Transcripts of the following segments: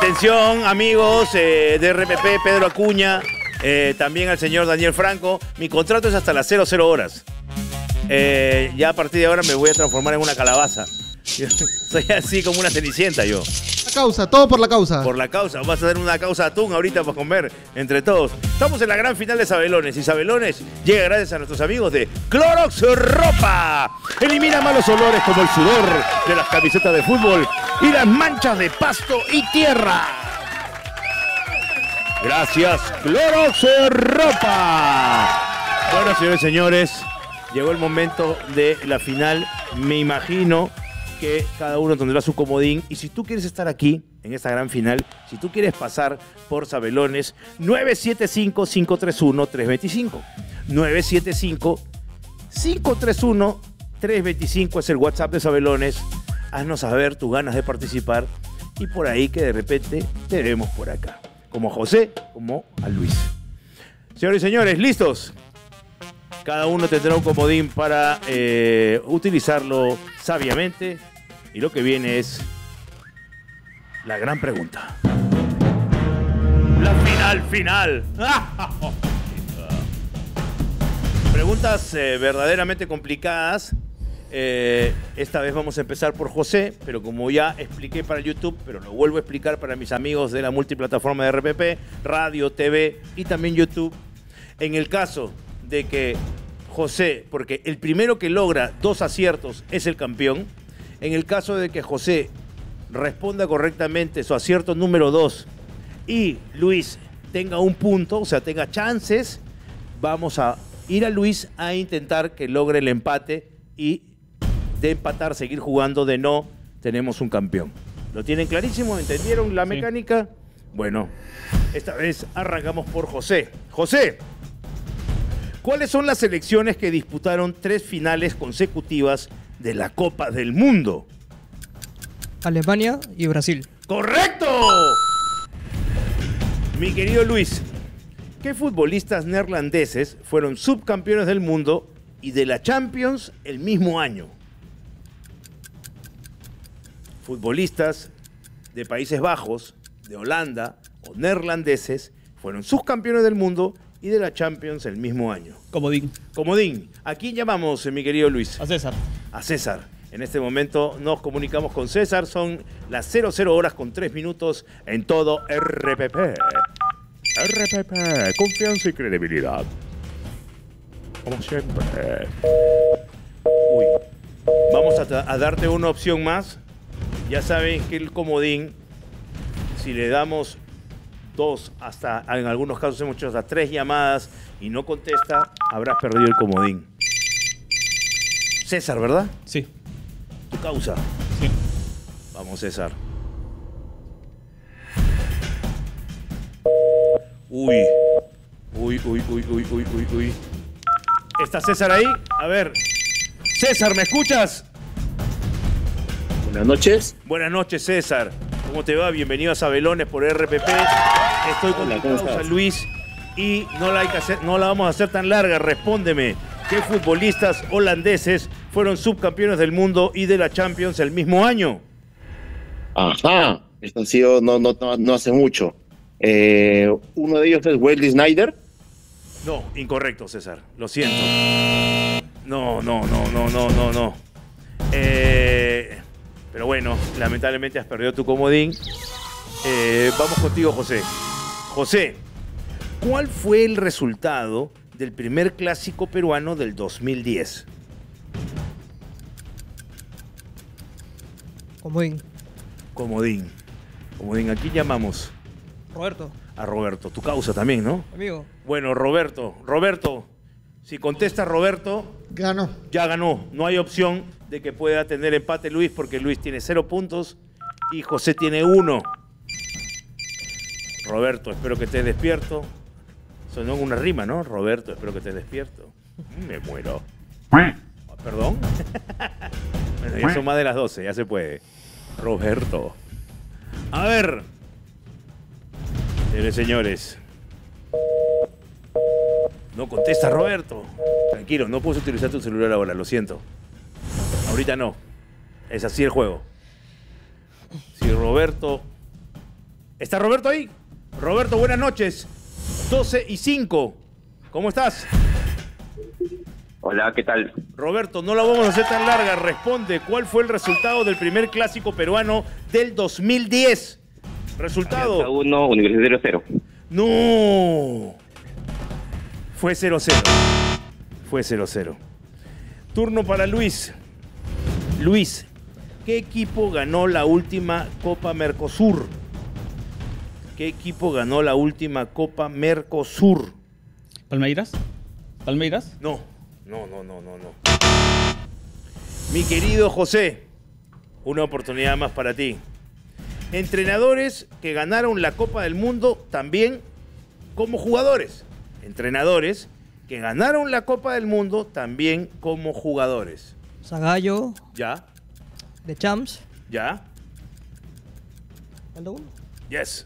Atención, amigos de RPP, Pedro Acuña, también al señor Daniel Franco. Mi contrato es hasta las 00 horas. Ya a partir de ahora me voy a transformar en una calabaza. Soy así como una cenicienta yo. La causa, todo por la causa. Por la causa. Vas a hacer una causa de atún ahorita para comer entre todos. Estamos en la gran final de Sabelones. Y Sabelones llega gracias a nuestros amigos de Clorox Ropa. Elimina malos olores como el sudor de las camisetas de fútbol y las manchas de pasto y tierra. Gracias, Clorox Ropa. Bueno, señores y señores, llegó el momento de la final. Me imagino que cada uno tendrá su comodín. Y si tú quieres estar aquí, en esta gran final, si tú quieres pasar por Sabelones, 975-531-325. 975-531-325 es el WhatsApp de Sabelones. Haznos saber tus ganas de participar y por ahí que de repente te vemos por acá. Como a José, como a Luis. Señores y señores, ¿listos? Cada uno tendrá un comodín para utilizarlo sabiamente. Y lo que viene es la gran pregunta. La final. Preguntas verdaderamente complicadas. Esta vez vamos a empezar por José, pero como ya expliqué para YouTube, pero lo vuelvo a explicar para mis amigos de la multiplataforma de RPP, radio, TV y también YouTube. En el caso de que José, porque el primero que logra 2 aciertos es el campeón. En el caso de que José responda correctamente su acierto número 2 y Luis tenga un punto, o sea, tenga chances, vamos a ir a Luis a intentar que logre el empate y de empatar, seguir jugando, de no, tenemos un campeón. ¿Lo tienen clarísimo? ¿Entendieron la mecánica? Bueno, esta vez arrancamos por José. José, ¿cuáles son las selecciones que disputaron 3 finales consecutivas de la Copa del Mundo? Alemania y Brasil. ¡Correcto! Mi querido Luis, ¿qué futbolistas neerlandeses fueron subcampeones del mundo y de la Champions el mismo año? Futbolistas de Países Bajos, de Holanda o neerlandeses fueron subcampeones del mundo y de la Champions el mismo año. Comodín. ¿A quién llamamos, mi querido Luis? A César. A César. En este momento nos comunicamos con César. Son las 00 horas con 3 minutos en todo RPP. RPP, confianza y credibilidad. Como siempre. Uy. Vamos a darte una opción más. Ya saben que el comodín, si le damos 2, hasta en algunos casos hemos hecho hasta 3 llamadas y no contesta, habrás perdido el comodín. César, ¿verdad? Sí. Tu causa. Sí. Vamos, César. Uy. ¿Está César ahí? A ver. César, ¿me escuchas? Buenas noches. Buenas noches, César. ¿Cómo te va? Bienvenido a Sabelones por RPP. Estoy con Hola, mi ¿cómo causa, estás? Luis, y no la vamos a hacer tan larga. Respóndeme. ¿Qué futbolistas holandeses fueron subcampeones del mundo y de la Champions el mismo año? Ajá. Esto ha sido no hace mucho. Uno de ellos es Wesley Sneijder. No, incorrecto, César. Lo siento. No. Pero bueno, lamentablemente has perdido tu comodín. Vamos contigo, José. José, ¿cuál fue el resultado del primer clásico peruano del 2010? Comodín. Comodín. ¿A quién llamamos? Roberto. A Roberto. Tu causa también, ¿no? Amigo. Bueno, Roberto, si contesta Roberto, Ganó. ya ganó. No hay opción de que pueda tener empate Luis, porque Luis tiene 0 puntos y José tiene 1. Roberto, espero que estés despierto. Sonó una rima, ¿no? Roberto, espero que estés despierto. Me muero. ¿Perdón? Bueno, ya son más de las 12, ya se puede. Roberto. A ver. Señores. No contesta Roberto. Tranquilo, no puedes utilizar tu celular ahora, lo siento. Ahorita no. Es así el juego. Si Roberto ¿Está Roberto ahí? Roberto, buenas noches. 12:05. ¿Cómo estás? Hola, ¿qué tal? Roberto, no la vamos a hacer tan larga. Responde, ¿cuál fue el resultado del primer clásico peruano del 2010? Resultado. Alianza 1, Universitario 0. No. Fue 0-0. Fue 0-0. Turno para Luis. Luis, ¿qué equipo ganó la última Copa Mercosur? ¿Qué equipo ganó la última Copa Mercosur? ¿Palmeiras? ¿Palmeiras? No. Mi querido José, una oportunidad más para ti. Entrenadores que ganaron la Copa del Mundo también como jugadores. Entrenadores que ganaron la Copa del Mundo también como jugadores. Zagallo, ¿Ya? de Champs. ¿Ya? ¿Falta uno? Yes.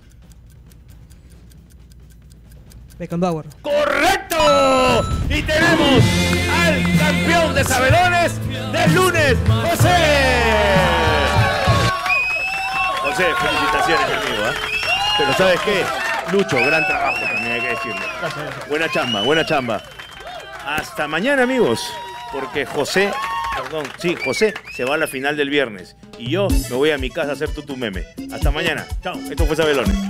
Beckenbauer. ¡Correcto! Y tenemos al campeón de sabelones del lunes, José. José, felicitaciones, mi amigo. Pero ¿sabes qué? Lucho, gran trabajo también hay que decirlo. Buena chamba, buena chamba. Hasta mañana, amigos. Porque José se va a la final del viernes. Y yo me voy a mi casa a hacer tu meme. Hasta mañana. Chao. Esto fue Sabelones.